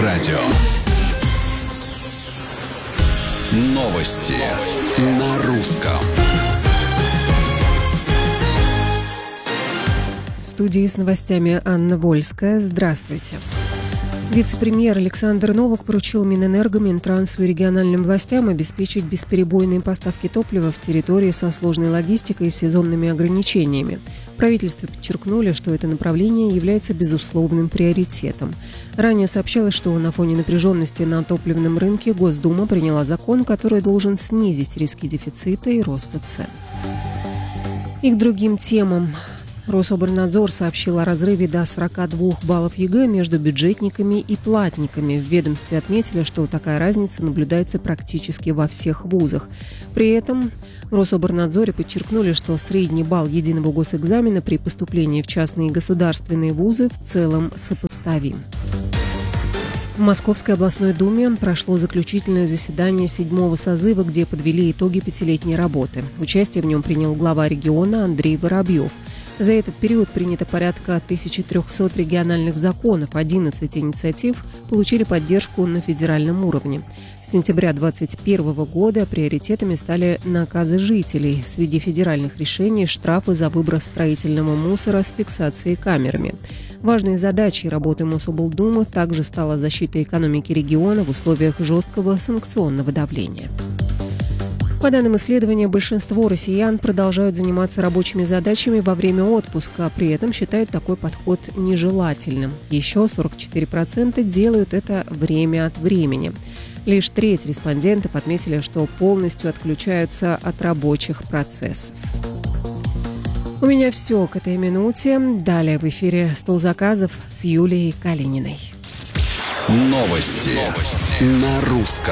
радио. Новости на русском. В студии с новостями Анна Вольская. Здравствуйте. Вице-премьер Александр Новак поручил Минэнерго, Минтрансу и региональным властям обеспечить бесперебойные поставки топлива в территории со сложной логистикой и сезонными ограничениями. В правительстве подчеркнули, что это направление является безусловным приоритетом. Ранее сообщалось, что на фоне напряженности на топливном рынке Госдума приняла закон, который должен снизить риски дефицита и роста цен. И к другим темам. Рособорнадзор сообщил о разрыве до 42 баллов ЕГЭ между бюджетниками и платниками. В ведомстве отметили, что такая разница наблюдается практически во всех вузах. При этом в Рособорнадзоре подчеркнули, что средний балл единого госэкзамена при поступлении в частные и государственные вузы в целом сопоставим. В Московской областной думе прошло заключительное заседание 7-го созыва, где подвели итоги пятилетней работы. Участие в нем принял глава региона Андрей Воробьев. За этот период принято порядка 1300 региональных законов, 11 инициатив получили поддержку на федеральном уровне. С сентября 2021 года приоритетами стали наказы жителей. Среди федеральных решений – штрафы за выброс строительного мусора с фиксацией камерами. Важной задачей работы Мособлдумы также стала защита экономики региона в условиях жесткого санкционного давления. По данным исследования, большинство россиян продолжают заниматься рабочими задачами во время отпуска, а при этом считают такой подход нежелательным. Еще 44% делают это время от времени. Лишь треть респондентов отметили, что полностью отключаются от рабочих процессов. У меня все к этой минуте. Далее в эфире «Стол заказов» с Юлией Калининой. Новости на русском.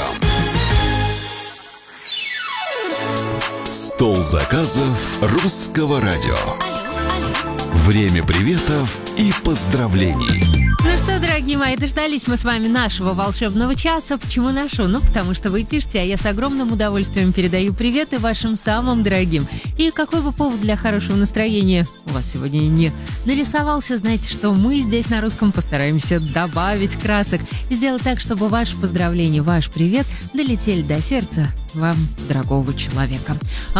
Стол заказов русского радио. Время приветов и поздравлений. Ну что, дорогие мои, дождались мы с вами нашего волшебного часа. Почему нашего? Ну, потому что вы пишете, а я с огромным удовольствием передаю приветы вашим самым дорогим. И какой бы повод для хорошего настроения у вас сегодня не нарисовался, знаете, что мы здесь на русском постараемся добавить красок и сделать так, чтобы ваше поздравление, ваш привет долетели до сердца вам, дорогого человека.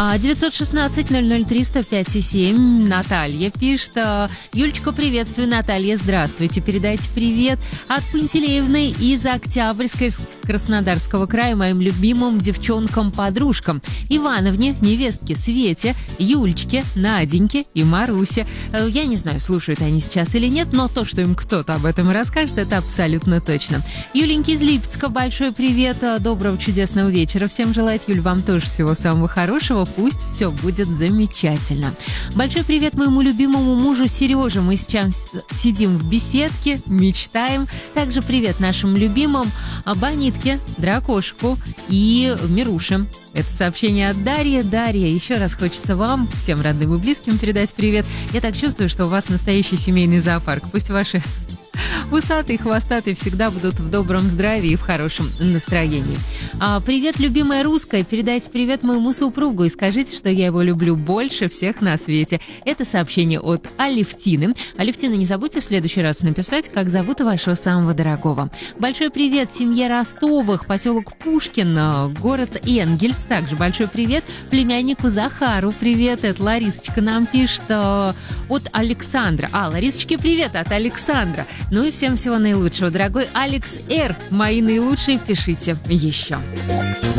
916-003-105-7. Наталья пишет. Юлечка, приветствую. Наталья, здравствуйте. Передайте привет от Пантелеевны из Октябрьской, Краснодарского края, моим любимым девчонкам-подружкам. Ивановне, невестке Свете, Юлечке, Наденьке и Марусе. Я не знаю, слушают они сейчас или нет, но то, что им кто-то об этом расскажет, это абсолютно точно. Юленьке из Липецка, большой привет. Доброго, чудесного вечера. Всем желаю, Юль, вам тоже всего самого хорошего. Пусть все будет замечательно. Большой привет моему любимому мужу Сереже. Мы сейчас сидим в беседке, мечтаем. Также привет нашим любимым Бонитке, Дракошку и Мируше. Это сообщение от Дарьи. Дарья, еще раз хочется вам, всем родным и близким, передать привет. Я так чувствую, что у вас настоящий семейный зоопарк. Пусть ваши усатые и хвостатые всегда будут в добром здравии и в хорошем настроении. Привет, любимая русская. Передайте привет моему супругу и скажите, что я его люблю больше всех на свете. Это сообщение от Алевтины. Алевтина, не забудьте в следующий раз написать, как зовут вашего самого дорогого. Большой привет семье Ростовых, поселок Пушкин, город Энгельс. Также большой привет племяннику Захару. Привет, это Ларисочка нам пишет от Александра. Ларисочке привет от Александра. Ну и всем всего наилучшего, дорогой Алекс Р. Мои наилучшие пишите еще.